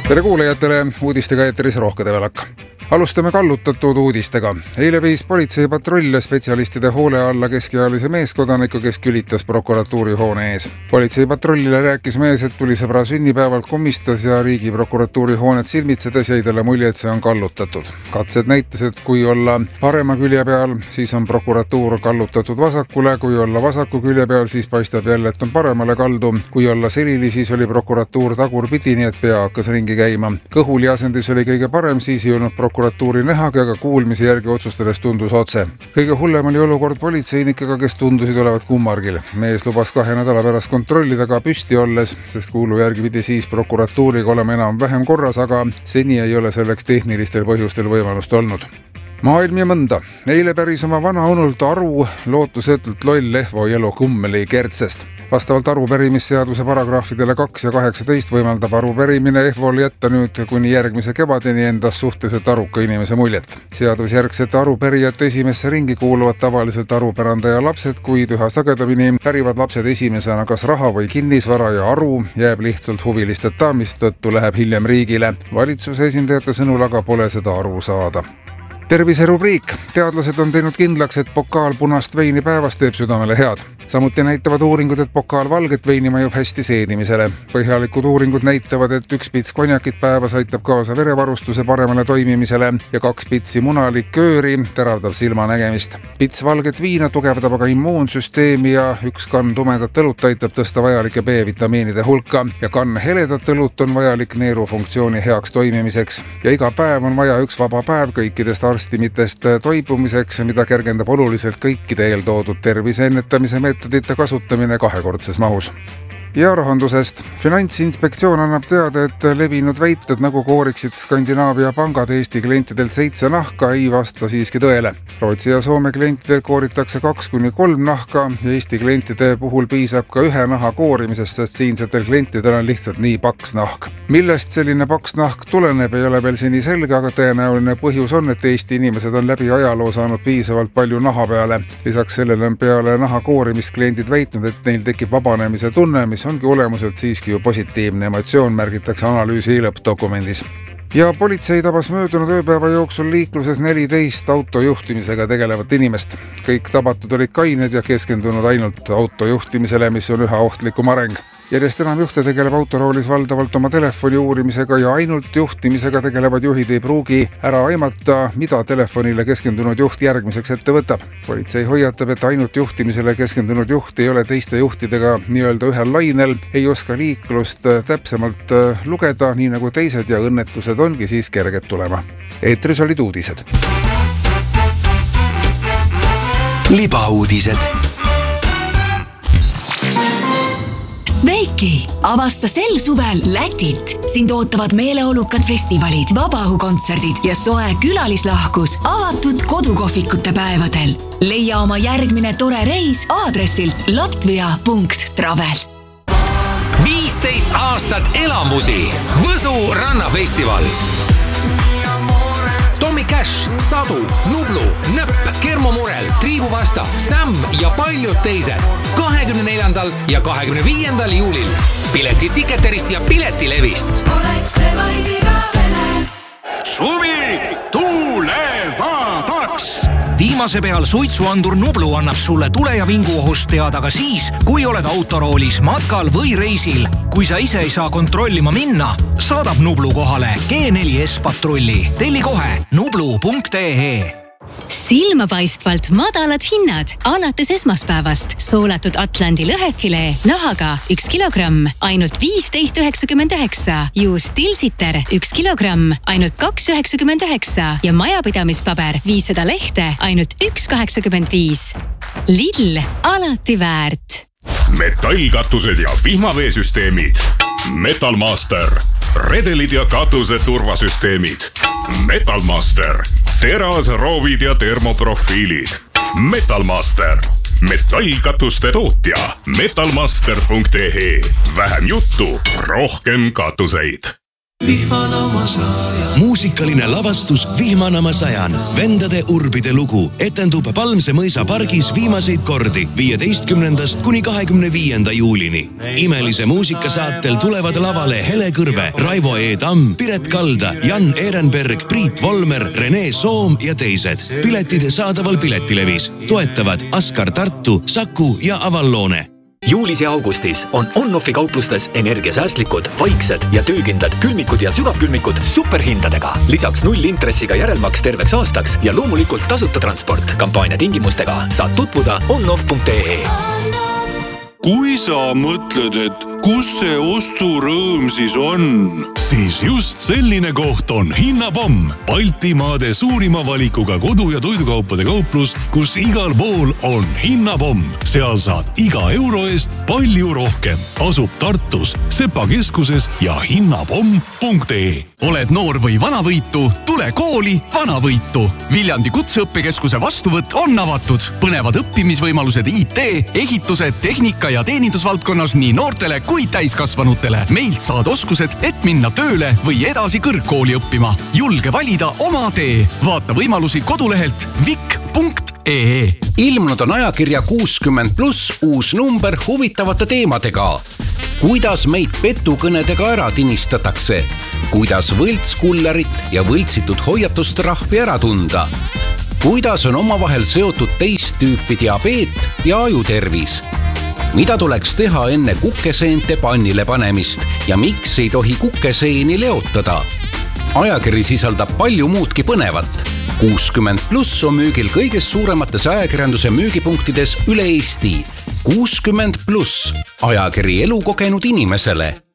Tere kuulajatele, uudistega eetris Rohke Develak. Alustame kallutatud uudistega. Eile viis politseipatrull spetsialistide hoole alla keskealise meeskodaniku, kes külitas prokuratuuri hoone ees. Politseipatrullile rääkis mees, et tuli sõbra sünnipäevalt kummistas ja riigi prokuratuuri hoonet silmitsedes jäi talle mulje, et see on kallutatud. Katsed näitas, et kui olla parema külje peal, siis on prokuratuur kallutatud vasakule, kui olla vasaku külje peal, siis paistab jälle, et on paremale kaldu. Kui olla selili, siis oli prokuratuur tagurpidi, nii et pea hakkas ringi käima. Kõhuli asendis oli kõige parem, siis ei olnud prokuratuuri nähagi, aga kuulmise järgi otsustades tundus otse. Kõige hullem oli olukord politseinikega, kes tundusid olevat kummargil. Mees lubas 2 nädala pärast kontrollida ka püsti olles, sest kuulu järgi pidi siis prokuratuuriga olema enam-vähem korras, aga seni ei ole selleks tehnilistel põhjustel võimalust olnud. Maailm ja mõnda. Eile päris oma vana unult aru lootusetult loll Lehvo Jelo Kummeli Kertsest. Vastavalt arupärimisseaduse paragrahvidele 2 ja 18 võimaldab arupärimine Ehvol jätta nüüd kuni järgmise kevadeni endas suhteliselt aruka inimese muljet. Seadusjärgsete arupärijate esimesse ringi kuuluvad tavaliselt arupärandaja lapsed, kuid üha sagedamini pärivad lapsed esimesena kas raha või kinnisvara ja aru jääb lihtsalt huvilisteta, mistõttu läheb hiljem riigile. Valitsuse esindajate sõnul aga pole seda aru saada. Terviserubriik. Teadlased on teinud kindlaks, et pokaal punast veini päevas teeb südamele head. Samuti näitavad uuringud, et pokaal valget veini mõjub hästi seedimisele. Põhjalikud uuringud näitavad, et 1 pits konjakit päevas aitab kaasa verevarustuse paremale toimimisele ja 2 pitsi munalikööri teravdab silmanägemist. Pits valget viina tugevdab aga immuunsüsteemi ja 1 kann tumedat õlut aitab tõsta vajalike B-vitamiinide hulka ja kann heledat õlut on vajalik neerufunktsiooni heaks toimimiseks. Ja iga päev on vaja 1 vaba päev kõikidest arstimitest toibumiseks, mida kergendab oluliselt kõikide eeltoodud tervise ennetamise meetodite kasutamine 2-kordses mahus. Ja rahandusest. Finantsinspektsioon annab teada, et levinud väited, nagu kooriksid Skandinaavia pangad Eesti klientidelt 7 nahka, ei vasta siiski tõele. Rootsi ja Soome klientidelt kooritakse 2-3 nahka ja Eesti klientide puhul piisab ka 1 naha koorimisest, sest siinsetel klientidel on lihtsalt nii paks nahk. Millest selline paks nahk tuleneb, ei ole veel seni selge, aga tõenäoline põhjus on, et Eesti inimesed on läbi ajaloo saanud piisavalt palju naha peale. Lisaks sellele on peale naha koorimist kliendid väitnud, et neil tekib vabanemise tunne, mis ongi olemuselt siiski ju positiivne emotsioon, märgitakse analüüsi lõppdokumendis. Ja politsei tabas möödunud ööpäeva jooksul liikluses 14 autojuhtimisega tegelevat inimest. Kõik tabatud olid kained ja keskendunud ainult autojuhtimisele, mis on üha ohtlikum areng. Järjest enam juhte tegeleb autoroolis valdavalt oma telefoni uurimisega ja ainult juhtimisega tegelevad juhid ei pruugi ära aimata, mida telefonile keskendunud juht järgmiseks ette võtab. Politsei hoiatab, et ainult juhtimisele keskendunud juht ei ole teiste juhtidega nii-öelda ühel lainel, ei oska liiklust täpsemalt lugeda, nii nagu teised ja õnnetused ongi siis kerged tulema. Eetris olid uudised. Libauudised. Sveiki! Avasta sel suvel Lätit! Sind ootavad meeleolukad festivalid, vabaõhukontserdid ja soe külalislahkus avatud kodukohvikute päevadel. Leia oma järgmine tore reis aadressilt latvia.travel. 15 aastat elamusi. Võsu rannafestival. Tommy Cash, Sadu, Nublu, Nöpp, Kermomurel, Triibuvasta, Sam ja paljud teised. 24. ja 25. juulil. Piletid Ticketerist ja Piletilevist. Suvi tulevabaks! Viimase peal suitsuandur Nublu annab sulle tule- ja vinguohust teada ka siis, kui oled autoroolis, matkal või reisil. Kui sa ise ei saa kontrollima minna, saadab Nublu kohale G4S patrulli. Telli kohe nublu.ee. Silmapaistvalt madalad hinnad alates esmaspäevast. Soolatud Atlandi lõhefilee nahaga 1 kilogramm, ainult 15,99. Juust Tilsiter 1 kilogramm, ainult 2,99. Ja majapidamispaber 500 lehte, ainult 1,85. Lidl, alati väärt. Metallkatused ja vihmaveesüsteemid. Metalmaster. Redelid ja katuse turvasüsteemid. Metalmaster. Terasroovid ja termoprofiilid. Metalmaster. Metallkatuste tootja. Metalmaster.ee. Vähem juttu, rohkem katuseid. muusikaline lavastus Vihmanama sajan, vendade urbide lugu etendub Palmse mõisa pargis viimaseid kordi 15. kuni 25. juulini. Imelise muusikasaatel tulevad lavale Hele Kõrve, Raivo E. Tamm, Piret Kalda, Jan Ehrenberg, Priit Volmer, Rene Soom ja teised. Piletid saadaval Piletilevis. Toetavad Askar Tartu, Saku ja Avallone. Juulis ja augustis on On-Offi kauplustes energiasäästlikud, vaiksed ja töökindlad külmikud ja sügavkülmikud superhindadega. Lisaks 0 intressiga järelmaks terveks aastaks ja loomulikult tasuta transport. Kampaania tingimustega saad tutvuda onoff.ee. Kui sa mõtled, et kus see osturõõm siis on, siis just selline koht on Hinnapomm. Baltimaade suurima valikuga kodu- ja toidukaupade kauplus, kus igal pool on Hinnapomm. Seal saad iga euro eest palju rohkem. Asub Tartus, Sepa keskuses ja hinnapomm.ee. Oled noor või vanavõitu, tule kooli Vanavõitu. Viljandi kutseõppekeskuse vastuvõtt on avatud. Põnevad õppimisvõimalused IT, ehituse, tehnika ja teenindusvaldkonnas nii noortele kui täiskasvanutele. Meilt saad oskused, et minna tööle või edasi kõrgkooli õppima. Julge valida oma tee. Vaata võimalusi kodulehelt vik.ee. Ilmunud on ajakirja 60+ uus number huvitavate teemadega. Kuidas meid petukõnedega ära tinistatakse? Kuidas võltskullerit ja võltsitud hoiatustrahvi ära tunda? Kuidas on omavahel seotud teist tüüpi diabeet ja ajutervis? Mida tuleks teha enne kukeseente pannile panemist ja miks ei tohi kukeseeni leotada? Ajakiri sisaldab palju muudki põnevat. 60+ on müügil kõiges suuremates ajakirjanduse müügipunktides üle Eesti. 60+, ajakiri elukogenud inimesele.